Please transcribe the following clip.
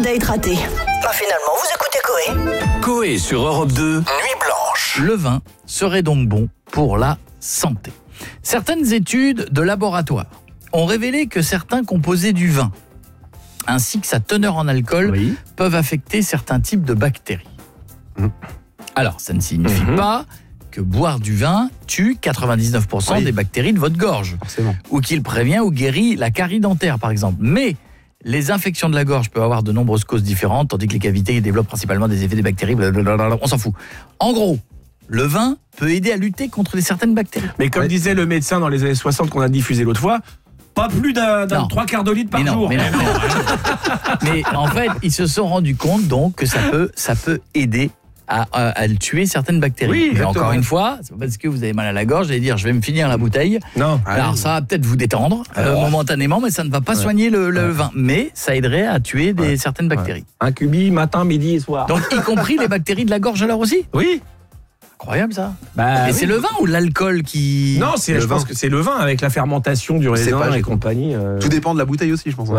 date raté. Bah finalement, vous écoutez Coé. Coé sur Europe 2, Nuit Blanche. Le vin serait donc bon pour la santé. Certaines études de laboratoire ont révélé que certains composés du vin, ainsi que sa teneur en alcool, peuvent affecter certains types de bactéries. Alors, ça ne signifie pas que boire du vin tue 99% des bactéries de votre gorge. Forcément. Ou qu'il prévient ou guérit la carie dentaire, par exemple. Mais les infections de la gorge peuvent avoir de nombreuses causes différentes, tandis que les cavités développent principalement des effets des bactéries, blablabla, on s'en fout. En gros, le vin peut aider à lutter contre certaines bactéries. Mais comme disait le médecin dans les années 60 qu'on a diffusé l'autre fois, pas plus d'un 3/4 de litre par jour. Mais en fait, ils se sont rendus compte donc que ça peut aider à tuer certaines bactéries. Oui, mais encore une fois, c'est pas parce que vous avez mal à la gorge, allez dire je vais me finir la bouteille. Non. Alors ça va peut-être vous détendre momentanément, mais ça ne va pas soigner le vin. Mais ça aiderait à tuer certaines bactéries. Un cubi matin, midi et soir. Donc y compris les bactéries de la gorge alors aussi. Oui. Incroyable ça. Bah, mais c'est le vin ou l'alcool qui... Non, je pense que c'est le vin avec la fermentation du raisin et compagnie. Tout dépend de la bouteille aussi, je pense.